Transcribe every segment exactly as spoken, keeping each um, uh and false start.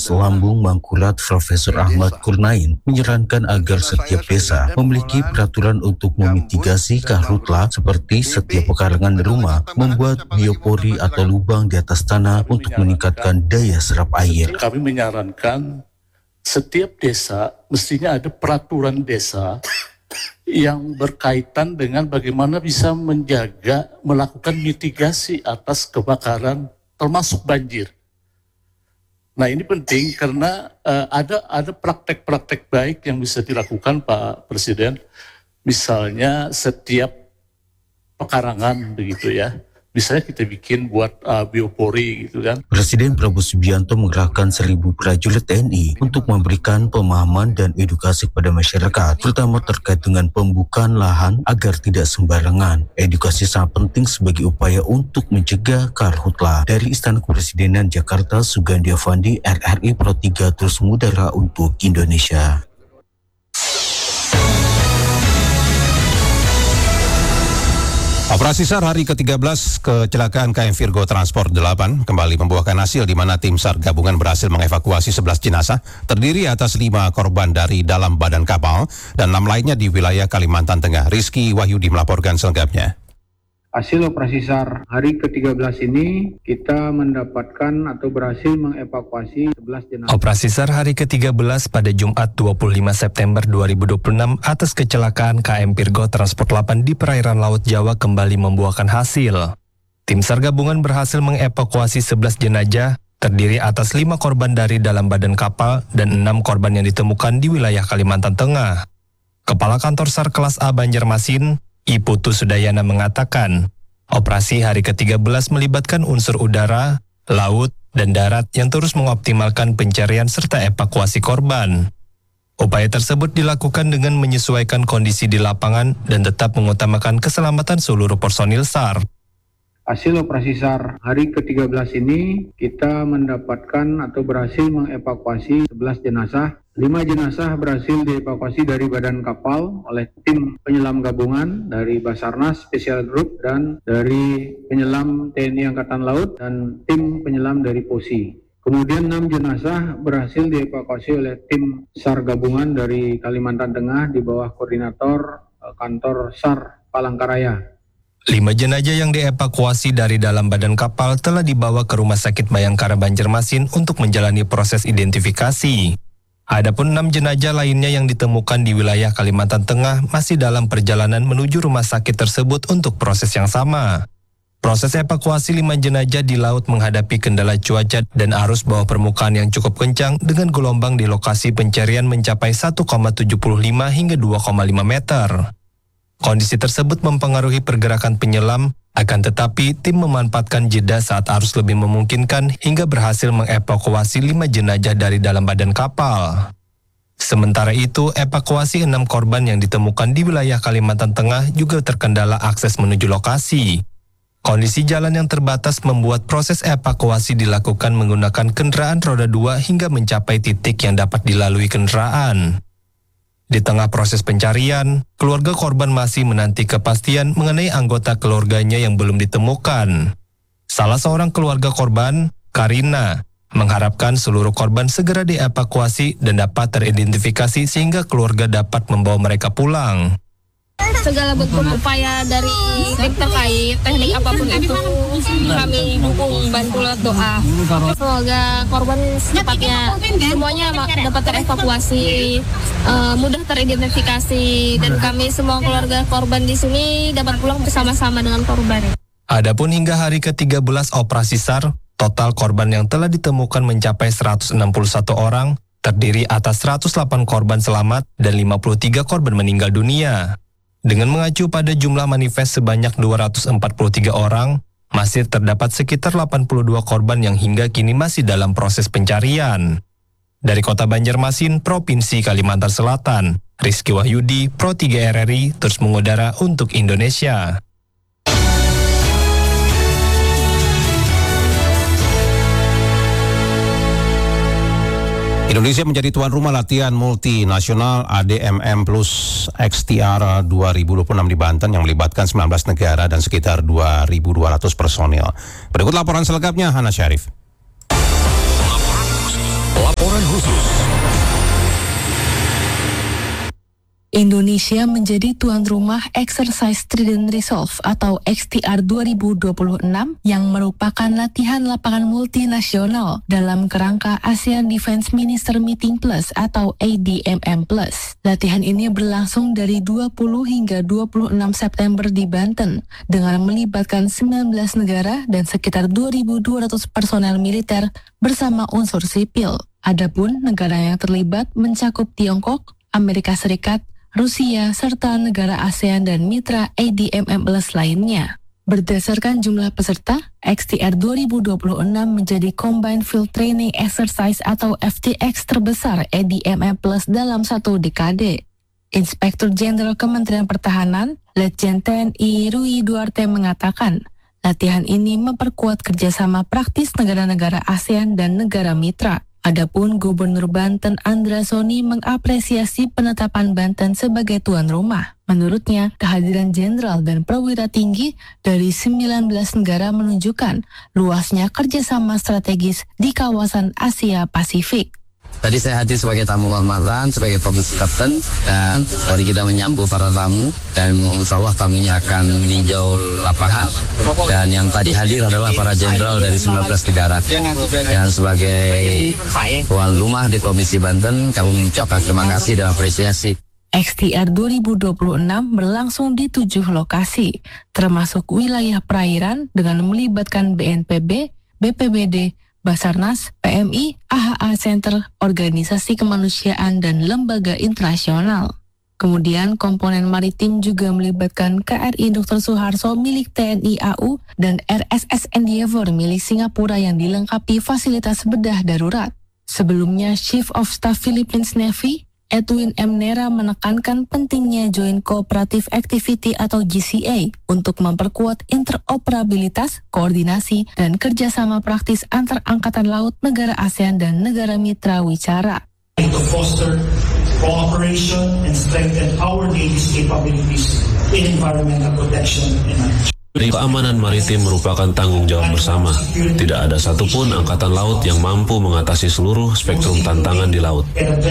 Dinas Lambung Mangkurat Profesor Ahmad Kurnain menyarankan agar setiap desa memiliki peraturan untuk memitigasi karhutla seperti setiap pekarangan rumah membuat biopori atau lubang di atas tanah untuk meningkatkan daya serap air. Kami menyarankan setiap desa mestinya ada peraturan desa yang berkaitan dengan bagaimana bisa menjaga, melakukan mitigasi atas kebakaran termasuk banjir. Nah ini penting karena uh, ada ada praktek-praktek baik yang bisa dilakukan Pak Presiden. Misalnya setiap pekarangan begitu ya. Misalnya kita bikin buat uh, biopori gitu kan. Presiden Prabowo Subianto mengerahkan seribu prajurit T N I untuk memberikan pemahaman dan edukasi kepada masyarakat, terutama terkait dengan pembukaan lahan agar tidak sembarangan. Edukasi sangat penting sebagai upaya untuk mencegah karhutla. Dari Istana Kepresidenan Jakarta, Sugandi Avandi, R R I Pro tiga terus mengudara untuk Indonesia. Operasi SAR hari ke tiga belas kecelakaan K M Virgo Transport delapan kembali membuahkan hasil di mana tim SAR gabungan berhasil mengevakuasi sebelas jenazah terdiri atas lima korban dari dalam badan kapal dan enam lainnya di wilayah Kalimantan Tengah. Rizky Wahyudi melaporkan selengkapnya. Hasil operasi SAR hari ke tiga belas ini kita mendapatkan atau berhasil mengevakuasi sebelas jenazah. Operasi SAR hari ke tiga belas pada Jumat dua puluh lima September dua ribu dua puluh enam atas kecelakaan K M Virgo Transport delapan di perairan Laut Jawa kembali membuahkan hasil. Tim SAR gabungan berhasil mengevakuasi sebelas jenazah terdiri atas lima korban dari dalam badan kapal dan enam korban yang ditemukan di wilayah Kalimantan Tengah. Kepala Kantor SAR kelas A Banjarmasin, I Putu Sudayana mengatakan, operasi hari ke tiga belas melibatkan unsur udara, laut, dan darat yang terus mengoptimalkan pencarian serta evakuasi korban. Upaya tersebut dilakukan dengan menyesuaikan kondisi di lapangan dan tetap mengutamakan keselamatan seluruh personil SAR. Hasil operasi SAR hari ke tiga belas ini kita mendapatkan atau berhasil mengevakuasi sebelas jenazah. lima jenazah berhasil dievakuasi dari badan kapal oleh tim penyelam gabungan dari Basarnas Special Group dan dari penyelam T N I Angkatan Laut dan tim penyelam dari P O S I. Kemudian enam jenazah berhasil dievakuasi oleh tim SAR gabungan dari Kalimantan Tengah di bawah koordinator kantor SAR Palangkaraya. Lima jenazah yang dievakuasi dari dalam badan kapal telah dibawa ke Rumah Sakit Bayangkara Banjarmasin untuk menjalani proses identifikasi. Adapun enam jenazah lainnya yang ditemukan di wilayah Kalimantan Tengah masih dalam perjalanan menuju rumah sakit tersebut untuk proses yang sama. Proses evakuasi lima jenazah di laut menghadapi kendala cuaca dan arus bawah permukaan yang cukup kencang dengan gelombang di lokasi pencarian mencapai satu koma tujuh lima hingga dua koma lima meter. Kondisi tersebut mempengaruhi pergerakan penyelam, akan tetapi tim memanfaatkan jeda saat arus lebih memungkinkan hingga berhasil mengevakuasi lima jenazah dari dalam badan kapal. Sementara itu, evakuasi enam korban yang ditemukan di wilayah Kalimantan Tengah juga terkendala akses menuju lokasi. Kondisi jalan yang terbatas membuat proses evakuasi dilakukan menggunakan kendaraan roda dua hingga mencapai titik yang dapat dilalui kendaraan. Di tengah proses pencarian, keluarga korban masih menanti kepastian mengenai anggota keluarganya yang belum ditemukan. Salah seorang keluarga korban, Karina, mengharapkan seluruh korban segera dievakuasi dan dapat teridentifikasi sehingga keluarga dapat membawa mereka pulang. Segala bentuk upaya dari tim terkait, teknik apapun itu kami dukung, bantu lewat doa. Semoga korban secepatnya semuanya dapat terevakuasi, uh, mudah teridentifikasi, dan kami semua keluarga korban di sini dapat pulang bersama-sama dengan korban. Adapun hingga hari ke tiga belas operasi SAR, total korban yang telah ditemukan mencapai seratus enam puluh satu orang, terdiri atas seratus delapan korban selamat dan lima puluh tiga korban meninggal dunia. Dengan mengacu pada jumlah manifest sebanyak dua ratus empat puluh tiga orang, masih terdapat sekitar delapan puluh dua korban yang hingga kini masih dalam proses pencarian. Dari Kota Banjarmasin, Provinsi Kalimantan Selatan, Rizky Wahyudi, Pro tiga R R I, terus mengudara untuk Indonesia. Indonesia menjadi tuan rumah latihan multinasional A D M M Plus X T R dua ribu dua puluh enam di Banten yang melibatkan sembilan belas negara dan sekitar dua ribu dua ratus personil. Berikut laporan selengkapnya, Hana Syarif. Laporan Indonesia menjadi tuan rumah Exercise Trident Resolve atau X T R dua ribu dua puluh enam yang merupakan latihan lapangan multinasional dalam kerangka ASEAN Defense Minister Meeting Plus atau A D M M Plus. Latihan ini berlangsung dari dua puluh hingga dua puluh enam September di Banten dengan melibatkan sembilan belas negara dan sekitar dua ribu dua ratus personel militer bersama unsur sipil. Adapun negara yang terlibat mencakup Tiongkok, Amerika Serikat, Rusia, serta negara ASEAN dan mitra A D M M Plus lainnya. Berdasarkan jumlah peserta, X T R dua ribu dua puluh enam menjadi Combined Field Training Exercise atau F T X terbesar A D M M Plus dalam satu dekade. Inspektur Jenderal Kementerian Pertahanan, Letjen T N I Rui Duarte mengatakan, latihan ini memperkuat kerjasama praktis negara-negara ASEAN dan negara mitra. Adapun Gubernur Banten Andra Soni mengapresiasi penetapan Banten sebagai tuan rumah. Menurutnya, kehadiran jenderal dan perwira tinggi dari sembilan belas negara menunjukkan luasnya kerjasama strategis di kawasan Asia Pasifik. Tadi saya hadir sebagai tamu kehormatan, sebagai pembuka kapten, dan mari kita menyambut para tamu, dan insya Allah tamunya akan meninjau lapangan. Dan yang tadi hadir adalah para jenderal dari sembilan belas negara. Dan sebagai tuan rumah di Komisi Banten, kami mengucapkan terima kasih dan apresiasi. X T R dua ribu dua puluh enam berlangsung di tujuh lokasi, termasuk wilayah perairan dengan melibatkan B N P B, B P B D, Basarnas, P M I, A H A Center, organisasi kemanusiaan, dan lembaga internasional. Kemudian komponen maritim juga melibatkan K R I Doktor Suharto milik T N I A U dan R S S Endeavour milik Singapura yang dilengkapi fasilitas bedah darurat. Sebelumnya, Chief of Staff Philippines Navy, Edwin M. Nera menekankan pentingnya Joint Cooperative Activity atau G C A untuk memperkuat interoperabilitas, koordinasi, dan kerjasama praktis antar angkatan laut negara ASEAN dan negara mitra wicara. To foster cooperation and strengthen our Navy's capabilities in environmental protection and management. Keamanan maritim merupakan tanggung jawab bersama. Tidak ada satupun angkatan laut yang mampu mengatasi seluruh spektrum tantangan di laut.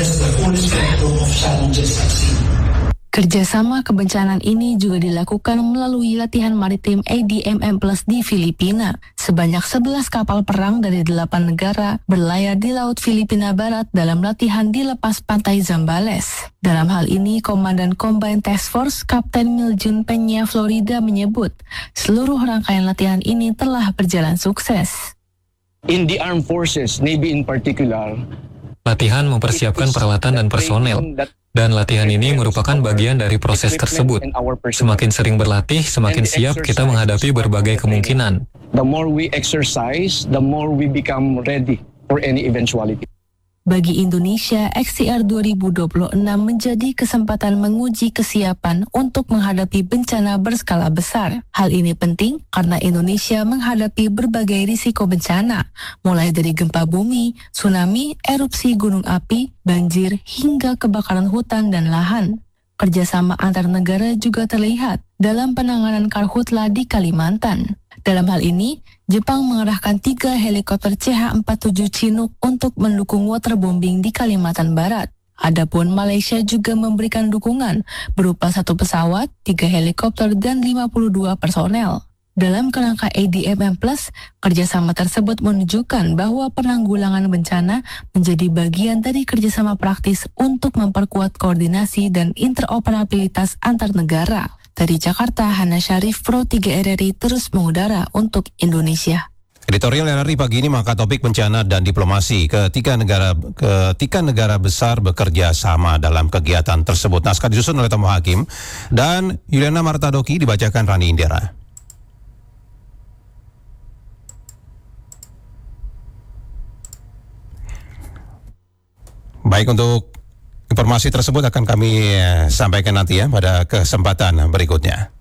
Kerjasama kebencanaan ini juga dilakukan melalui latihan maritim A D M M Plus di Filipina. Sebanyak sebelas kapal perang dari delapan negara berlayar di Laut Filipina Barat dalam latihan di lepas pantai Zambales. Dalam hal ini, Komandan Combined Task Force Kapten Miljun Peña Florida menyebut, seluruh rangkaian latihan ini telah berjalan sukses. In the armed forces, Navy in particular, latihan mempersiapkan peralatan dan personel. Dan latihan ini merupakan bagian dari proses tersebut. Semakin sering berlatih, semakin siap kita menghadapi berbagai kemungkinan. The more we exercise, the more we become ready for any eventuality. Bagi Indonesia, X T R dua ribu dua puluh enam menjadi kesempatan menguji kesiapan untuk menghadapi bencana berskala besar. Hal ini penting karena Indonesia menghadapi berbagai risiko bencana, mulai dari gempa bumi, tsunami, erupsi gunung api, banjir, hingga kebakaran hutan dan lahan. Kerjasama antar negara juga terlihat dalam penanganan karhutla di Kalimantan. Dalam hal ini, Jepang mengerahkan tiga helikopter C H empat puluh tujuh Chinook untuk mendukung waterbombing di Kalimantan Barat. Adapun Malaysia juga memberikan dukungan berupa satu pesawat, tiga helikopter, dan lima puluh dua personel. Dalam kerangka A D M M Plus, kerjasama tersebut menunjukkan bahwa penanggulangan bencana menjadi bagian dari kerjasama praktis untuk memperkuat koordinasi dan interoperabilitas antar negara. Dari Jakarta, Hana Syarif, Pro tiga R R I terus mengudara untuk Indonesia. Editorial R R I pagi ini mengangkat topik bencana dan diplomasi ketika negara ketika negara besar bekerja sama dalam kegiatan tersebut. Naskah disusun oleh Tomo Hakim dan Yuliana Martadoki, dibacakan Rani Indira. Baik, untuk informasi tersebut akan kami sampaikan nanti ya pada kesempatan berikutnya.